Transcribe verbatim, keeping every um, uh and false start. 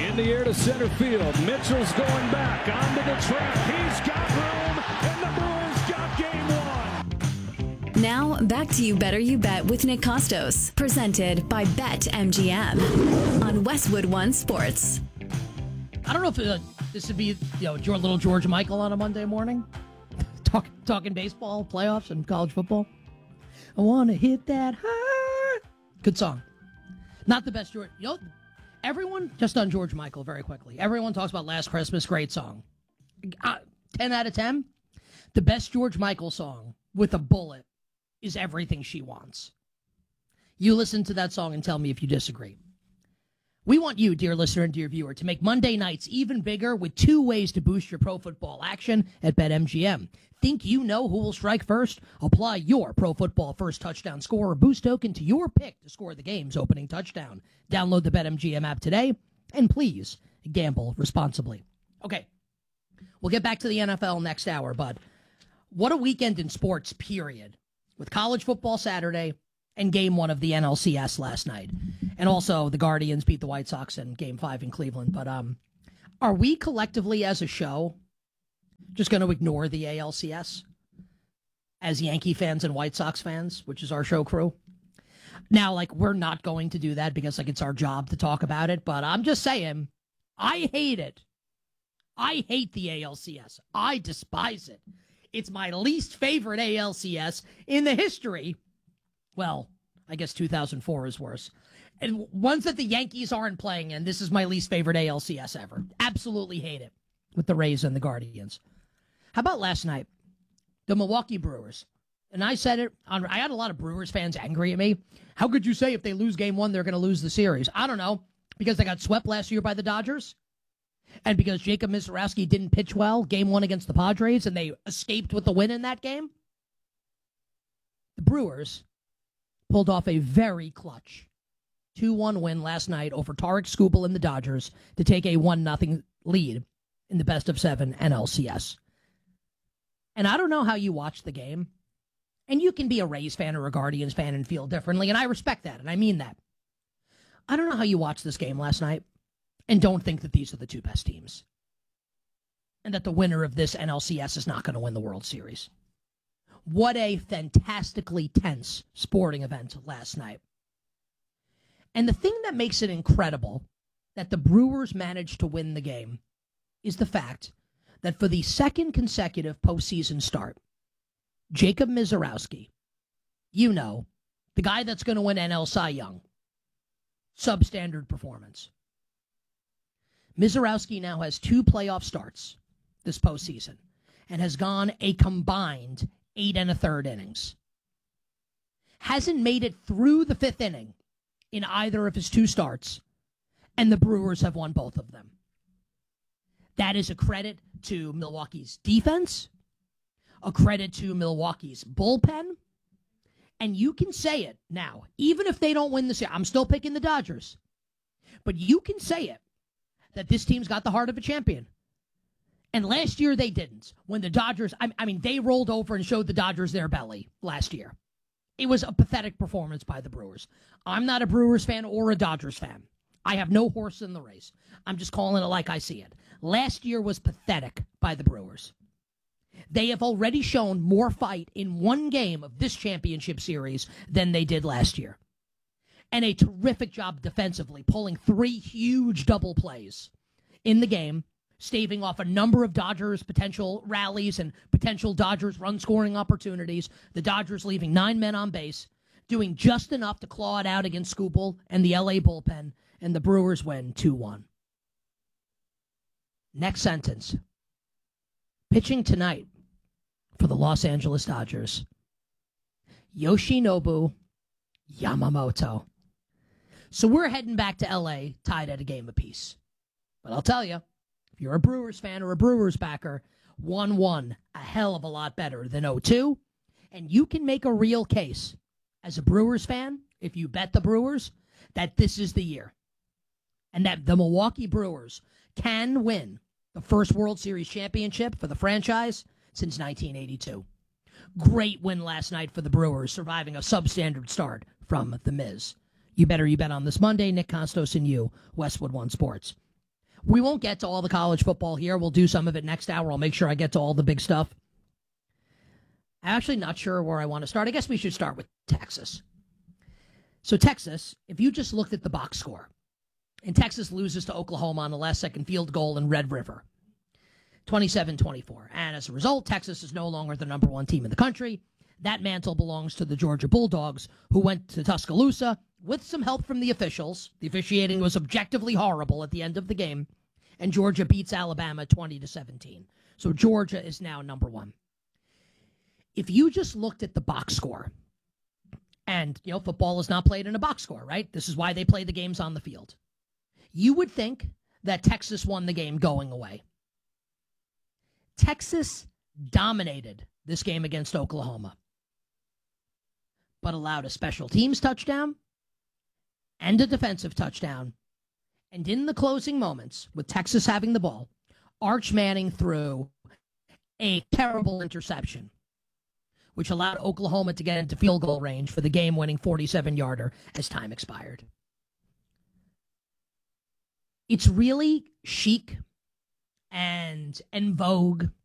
In the air to center field. Mitchell's going back onto the track. He's got room, and the Brewers got game one. Now, back to You Better You Bet with Nick Costos, presented by BetMGM on Westwood One Sports. I don't know if uh, this would be, you know, your little George Michael on a Monday morning, Talk, talking baseball, playoffs, and college football. I want to hit that high. Good song. Not the best George. You know, everyone, just on George Michael very quickly. Everyone talks about Last Christmas, great song. Uh, ten out of ten. The best George Michael song with a bullet is Everything She Wants. You listen to that song and tell me if you disagree. We want you, dear listener and dear viewer, to make Monday nights even bigger with two ways to boost your pro football action at BetMGM. Think you know who will strike first? Apply your pro football first touchdown score or boost token to your pick to score the game's opening touchdown. Download the BetMGM app today, and please gamble responsibly. Okay, we'll get back to the N F L next hour, bud. What a weekend in sports, period, with college football Saturday and game one of the N L C S last night. And also the Guardians beat the White Sox in game five in Cleveland. But um, are we collectively as a show just going to ignore the A L C S as Yankee fans and White Sox fans, which is our show crew? Now, like, we're not going to do that because, like, it's our job to talk about it. But I'm just saying, I hate it. I hate the A L C S. I despise it. It's my least favorite A L C S in the history. Well, I guess two thousand four is worse. And ones that the Yankees aren't playing in, this is my least favorite A L C S ever. Absolutely hate it with the Rays and the Guardians. How about last night? The Milwaukee Brewers. And I said it, on, I had a lot of Brewers fans angry at me. How could you say if they lose game one, they're going to lose the series? I don't know. Because they got swept last year by the Dodgers? And because Jacob Misiorowski didn't pitch well game one against the Padres and they escaped with the win in that game? The Brewers pulled off a very clutch two one win last night over Tarek Skubal and the Dodgers to take a one nothing lead in the best of seven N L C S. And I don't know how you watch the game. And you can be a Rays fan or a Guardians fan and feel differently, and I respect that, and I mean that. I don't know how you watched this game last night and don't think that these are the two best teams. And that the winner of this N L C S is not going to win the World Series. What a fantastically tense sporting event last night. And the thing that makes it incredible that the Brewers managed to win the game is the fact that for the second consecutive postseason start, Jacob Misiorowski, you know, the guy that's going to win N L Cy Young, substandard performance. Misiorowski now has two playoff starts this postseason and has gone a combined eight and a third innings. Hasn't made it through the fifth inning in either of his two starts, and the Brewers have won both of them. That is a credit to Milwaukee's defense, a credit to Milwaukee's bullpen, and you can say it now, even if they don't win the series. I'm still picking the Dodgers, but you can say it, that this team's got the heart of a champion. And last year they didn't. When the Dodgers, I, I mean, they rolled over and showed the Dodgers their belly last year. It was a pathetic performance by the Brewers. I'm not a Brewers fan or a Dodgers fan. I have no horse in the race. I'm just calling it like I see it. Last year was pathetic by the Brewers. They have already shown more fight in one game of this championship series than they did last year. And a terrific job defensively, pulling three huge double plays in the game, staving off a number of Dodgers potential rallies and potential Dodgers run-scoring opportunities. The Dodgers leaving nine men on base, doing just enough to claw it out against Skubal and the L A bullpen, and the Brewers win two one. Next sentence. Pitching tonight for the Los Angeles Dodgers, Yoshinobu Yamamoto. So we're heading back to L A tied at a game apiece. But I'll tell you, if you're a Brewers fan or a Brewers backer, one one, a hell of a lot better than oh two. And you can make a real case as a Brewers fan, if you bet the Brewers, that this is the year. And that the Milwaukee Brewers can win the first World Series championship for the franchise since nineteen eighty-two. Great win last night for the Brewers, surviving a substandard start from The Miz. You better you bet on this Monday. Nick Costos and you, Westwood One Sports. We won't get to all the college football here. We'll do some of it next hour. I'll make sure I get to all the big stuff. I'm actually not sure where I want to start. I guess we should start with Texas. So Texas, if you just looked at the box score, and Texas loses to Oklahoma on the last second field goal in Red River, twenty-seven twenty-four. And as a result, Texas is no longer the number one team in the country. That mantle belongs to the Georgia Bulldogs, who went to Tuscaloosa with some help from the officials. The officiating was objectively horrible at the end of the game, and Georgia beats Alabama twenty to seventeen. So Georgia is now number one. If you just looked at the box score, and, you know, football is not played in a box score, right? This is why they play the games on the field. You would think that Texas won the game going away. Texas dominated this game against Oklahoma, but allowed a special teams touchdown and a defensive touchdown. And in the closing moments, with Texas having the ball, Arch Manning threw a terrible interception, which allowed Oklahoma to get into field goal range for the game-winning forty-seven-yarder as time expired. It's really chic and en vogue